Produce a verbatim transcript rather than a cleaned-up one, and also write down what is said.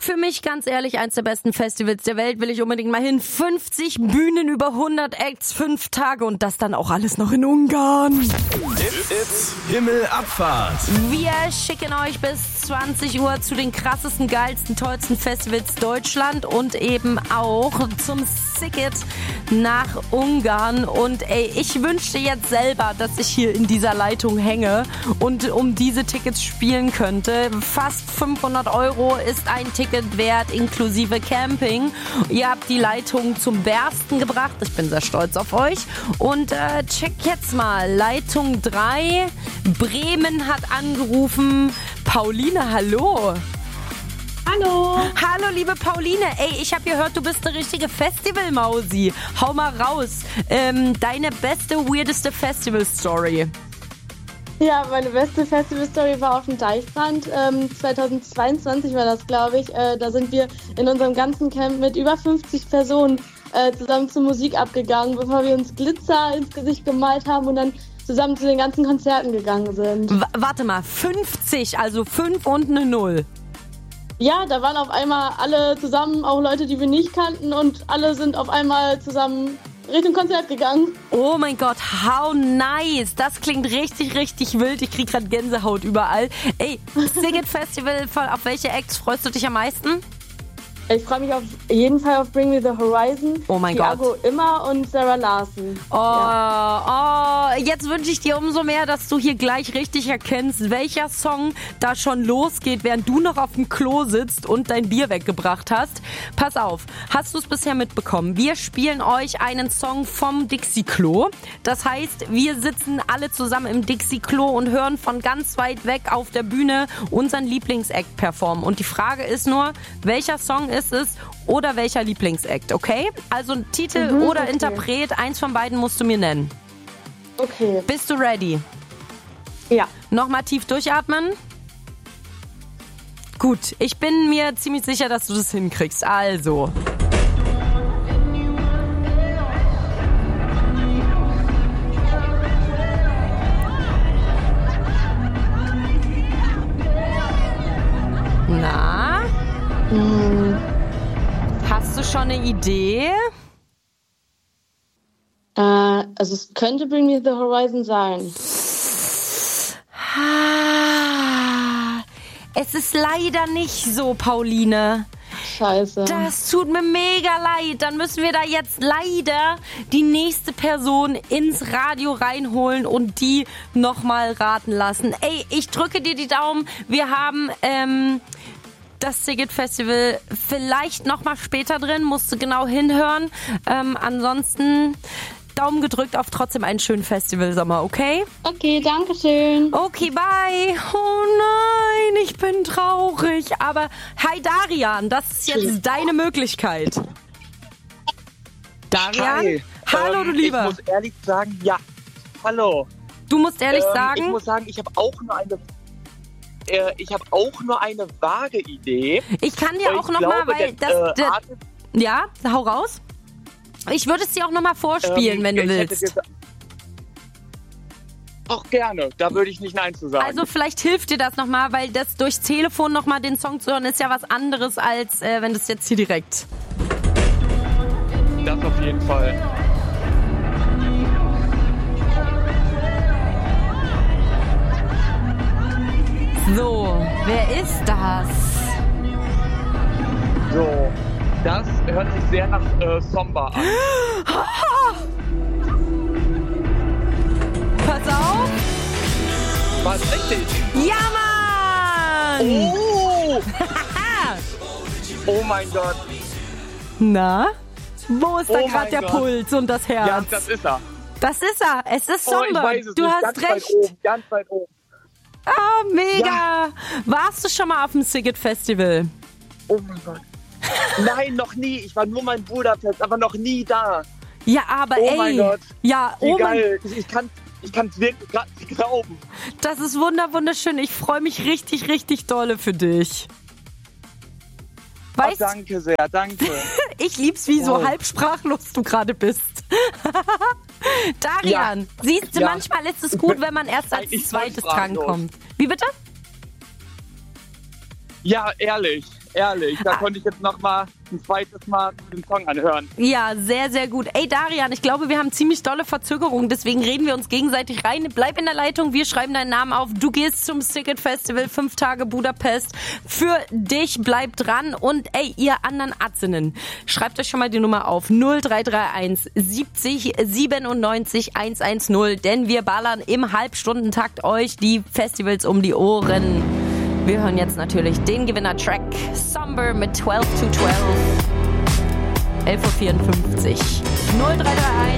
Für mich, ganz ehrlich, eins der besten Festivals der Welt, will ich unbedingt mal hin. fünfzig Bühnen, über hundert Acts, fünf Tage und das dann auch alles noch in Ungarn. It's, it's Himmelabfahrt. Wir schicken euch bis zwanzig Uhr zu den krassesten, geilsten, tollsten Festivals Deutschland und eben auch zum Sicket nach Ungarn. Und ey, ich wünschte jetzt selber, dass ich hier in dieser Leitung hänge und um diese Tickets spielen könnte. Fast fünfhundert Euro ist ein Ticket wert, inklusive Camping. Ihr habt die Leitung zum Bersten gebracht. Ich bin sehr stolz auf euch. Und äh, check jetzt mal. Leitung drei. Bremen hat angerufen. Pauline, hallo. Hallo. Hallo, liebe Pauline. Ey, ich habe gehört, du bist eine richtige Festival-Mausi. Hau mal raus. Ähm, deine beste, weirdeste Festival-Story. Ja, meine beste Festival-Story war auf dem Deichbrand. Ähm, zweitausendzweiundzwanzig war das, glaube ich. Äh, da sind wir in unserem ganzen Camp mit über fünfzig Personen äh, zusammen zur Musik abgegangen, bevor wir uns Glitzer ins Gesicht gemalt haben und dann zusammen zu den ganzen Konzerten gegangen sind. W- warte mal, fünfzig, also fünf und eine Null. Ja, da waren auf einmal alle zusammen, auch Leute, die wir nicht kannten, und alle sind auf einmal zusammen Richtung Konzert gegangen. Oh mein Gott, how nice. Das klingt richtig, richtig wild. Ich krieg gerade Gänsehaut überall. Ey, Siget Festival, auf welche Acts freust du dich am meisten? Ich freue mich auf jeden Fall auf Bring Me The Horizon. Oh mein Thiago Gott. Immer und Sarah Larson. Oh, ja. oh, jetzt wünsche ich dir umso mehr, dass du hier gleich richtig erkennst, welcher Song da schon losgeht, während du noch auf dem Klo sitzt und dein Bier weggebracht hast. Pass auf, hast du es bisher mitbekommen? Wir spielen euch einen Song vom Dixie-Klo. Das heißt, wir sitzen alle zusammen im Dixie-Klo und hören von ganz weit weg auf der Bühne unseren Lieblingsact performen. Und die Frage ist nur, welcher Song ist es oder welcher Lieblingsact, okay? Also Titel Mhm, oder okay. Interpret, eins von beiden musst du mir nennen. Okay. Bist du ready? Ja. Nochmal tief durchatmen. Gut, ich bin mir ziemlich sicher, dass du das hinkriegst. Also. Na? Hm. Hast du schon eine Idee? Äh, also es könnte Bring Me The Horizon sein. Ah, es ist leider nicht so, Pauline. Scheiße. Das tut mir mega leid. Dann müssen wir da jetzt leider die nächste Person ins Radio reinholen und die nochmal raten lassen. Ey, ich drücke dir die Daumen. Wir haben ähm, das Siget Festival vielleicht nochmal später drin. Musst du genau hinhören. Ähm, ansonsten Daumen gedrückt auf trotzdem einen schönen Festivalsommer, okay? Okay, danke schön. Okay, bye. Oh nein, ich bin traurig. Aber hi Darian, das ist jetzt deine Möglichkeit. Darian? Hi. Hallo, ähm, du Lieber. Ich muss ehrlich sagen, ja. Hallo. Du musst ehrlich ähm, sagen, Ich muss sagen, ich habe auch nur eine... Äh, ich habe auch nur eine vage Idee. ich kann dir Und auch ich nochmal, glaube, weil der, das... äh, das Artist, ja, hau raus. Ich würde es dir auch nochmal vorspielen, ähm, wenn du ich hätte willst. gesa- Auch gerne, da würde ich nicht Nein zu sagen. Also vielleicht hilft dir das nochmal, weil das durchs Telefon nochmal den Song zu hören ist ja was anderes, als äh, wenn du es jetzt hier direkt... Das auf jeden Fall. So, wer ist das? So, das hört sich sehr nach äh, Somba an. Pass auf. Was richtig? Ja, Mann! Oh! Oh mein Gott. Na? Wo ist da Oh gerade mein der Gott. Puls und das Herz? Ja, das ist er. Das ist er. Es ist Oh, ich Somber. weiß es Du nicht. hast ganz recht. Weit oben, ganz weit oben. Ah, mega. Warst du schon mal auf dem Siget Festival? Oh mein Gott. Nein, noch nie. Ich war nur mein Budapest, aber noch nie da. Ja, aber Oh ey. mein Gott. Ja, Wie oh mein, geil. Ich, ich kann ich es wirklich gerade nicht glauben. das ist wunder wunderschön. Ich freue mich richtig, richtig dolle für dich. Oh, Weißt, danke sehr, danke. ich lieb's, wie so Wow. halb sprachlos du gerade bist. Darian, Ja. siehst du, Ja. manchmal ist es gut, wenn man erst als Eigentlich voll zweites sprachlos. drankommt. Wie bitte? Ja, ehrlich. ehrlich, da konnte ich jetzt noch mal ein zweites Mal den Song anhören. Ja, sehr, sehr gut. Ey, Darian, ich glaube, wir haben ziemlich dolle Verzögerung, deswegen reden wir uns gegenseitig rein. Bleib in der Leitung, wir schreiben deinen Namen auf. Du gehst zum Sicket Festival, fünf Tage Budapest. Für dich, bleib dran. Und ey, ihr anderen Atzinnen, schreibt euch schon mal die Nummer auf. null drei drei eins siebzig siebenundneunzig hundertzehn, denn wir ballern im Halbstundentakt euch die Festivals um die Ohren. Wir hören jetzt natürlich den Gewinner-Track Somber mit zwölf zu zwölf. elf Uhr vierundfünfzig. null drei drei eins